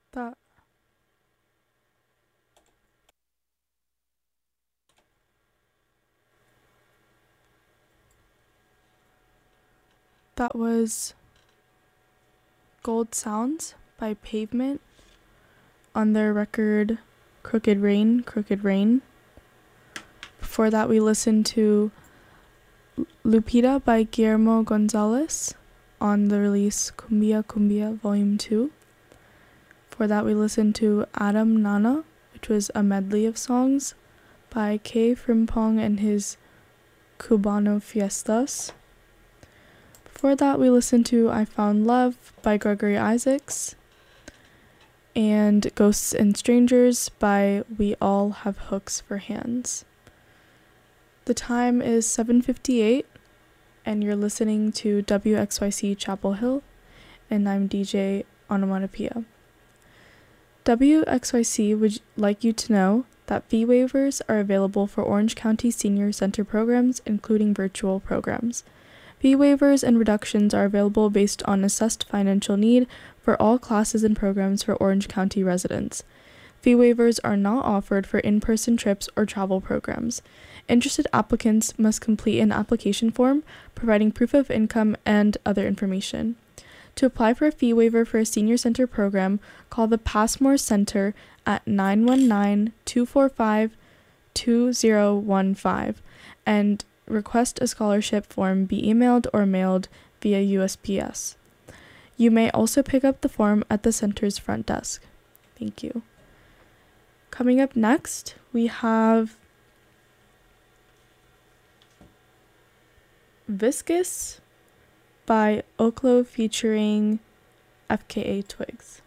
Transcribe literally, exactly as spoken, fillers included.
That that was Gold Sounds by Pavement on their record Crooked Rain, Crooked Rain. Before that, we listened to Lupita by Guillermo Gonzalez on the release Cumbia Cumbia Volume two. Before that, we listened to Adam Nana, which was a medley of songs by K. Frimpong and his Cubano Fiestas. Before that, we listened to I Found Love by Gregory Isaacs and Ghosts and Strangers by We All Have Hooks for Hands. The time is seven fifty-eight, and you're listening to W X Y C Chapel Hill, and I'm D J Onomatopoeia. W X Y C would like you to know that fee waivers are available for Orange County Senior Center programs, including virtual programs. Fee waivers and reductions are available based on assessed financial need for all classes and programs for Orange County residents. Fee waivers are not offered for in-person trips or travel programs. Interested applicants must complete an application form providing proof of income and other information. To apply for a fee waiver for a senior center program, call the Passmore Center at nine one nine, two four five, two zero one five and request a scholarship form be emailed or mailed via U S P S. You may also pick up the form at the center's front desk. Thank you. Coming up next, we have Viscous by Oklo featuring F K A Twigs.